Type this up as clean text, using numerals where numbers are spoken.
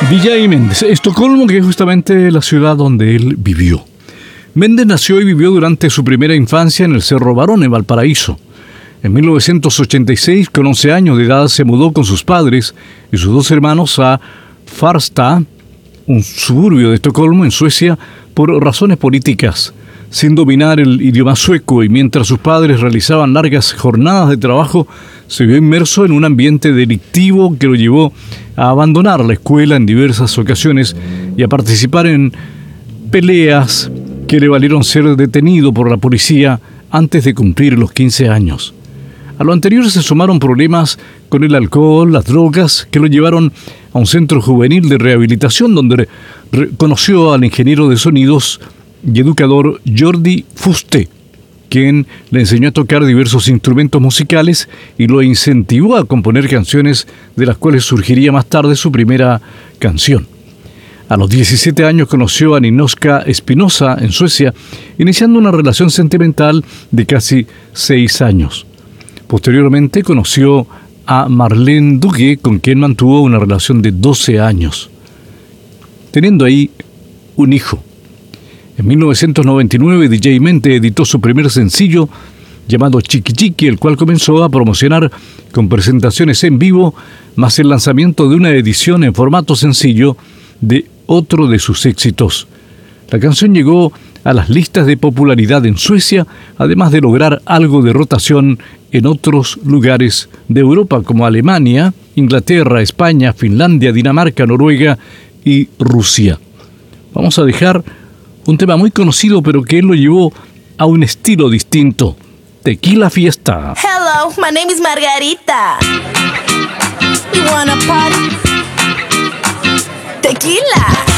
DJ Méndez, Estocolmo, que es justamente la ciudad donde él vivió. Méndez nació y vivió durante su primera infancia en el Cerro Barón, en Valparaíso. En 1986, con 11 años de edad, se mudó con sus padres y sus dos hermanos a Farsta, un suburbio de Estocolmo, en Suecia, por razones políticas. Sin dominar el idioma sueco y mientras sus padres realizaban largas jornadas de trabajo, se vio inmerso en un ambiente delictivo que lo llevó a abandonar la escuela en diversas ocasiones y a participar en peleas que le valieron ser detenido por la policía antes de cumplir los 15 años. A lo anterior se sumaron problemas con el alcohol, las drogas, que lo llevaron a un centro juvenil de rehabilitación donde conoció al ingeniero de sonidos y educador Jordi Fuste, quien le enseñó a tocar diversos instrumentos musicales y lo incentivó a componer canciones de las cuales surgiría más tarde su primera canción. A los 17 años conoció a Ninoska Espinosa en Suecia, iniciando una relación sentimental de casi 6 años. Posteriormente conoció a Marlene Dugge, con quien mantuvo una relación de 12 años, teniendo ahí un hijo. En 1999, DJ Mente editó su primer sencillo llamado Chiqui Chiqui, el cual comenzó a promocionar con presentaciones en vivo, más el lanzamiento de una edición en formato sencillo de otro de sus éxitos. La canción llegó a las listas de popularidad en Suecia, además de lograr algo de rotación en otros lugares de Europa como Alemania, Inglaterra, España, Finlandia, Dinamarca, Noruega y Rusia. Vamos a dejar un tema muy conocido, pero que él lo llevó a un estilo distinto. Tequila Fiesta. Hello, my name is Margarita. You wanna party? Tequila.